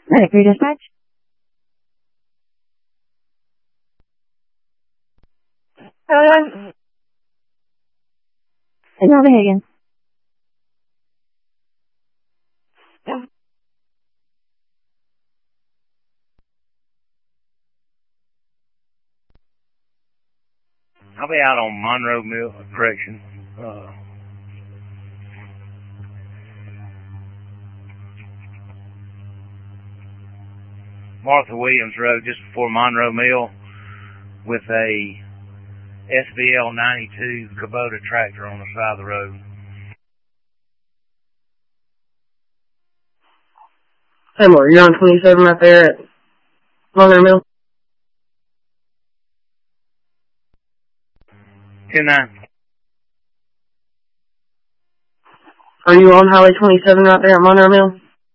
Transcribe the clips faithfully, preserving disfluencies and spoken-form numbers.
Medic for dispatch. Hello. It's Robert Higgins. I'll be out on Monroe Mill Correction. Uh, Martha Williams Road, just before Monroe Mill, with a S B L ninety-two Kubota tractor on the side of the road. Hey, more. You're on twenty-seven right there at Monroe Mill? ten nine. Are you on Highway twenty-seven right there at Monroe Mill?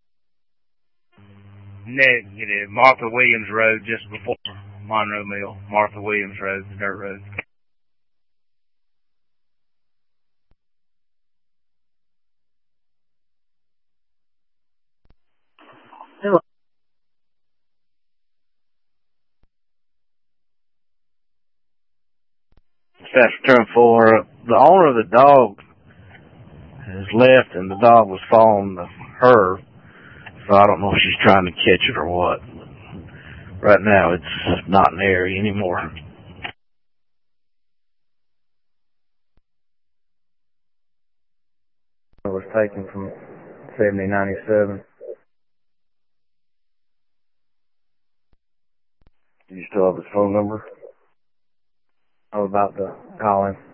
Negative. Martha Williams Road, just before Monroe Mill. Martha Williams Road, the dirt road. Hello. That's turn four. The owner of the dog has left, and the dog was following the, her. So I don't know if she's trying to catch it or what. Right now, it's not in the area anymore. It was taken from seventy ninety-seven. Do you still have his phone number? I'm about to call him.